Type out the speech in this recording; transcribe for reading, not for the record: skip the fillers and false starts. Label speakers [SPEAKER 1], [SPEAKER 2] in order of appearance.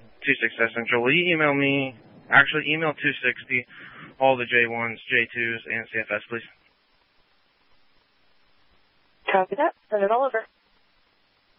[SPEAKER 1] 26S Central. Will you email me, actually email 260, all the J1s, J2s, and CFS, please?
[SPEAKER 2] Copy that. Send it all over.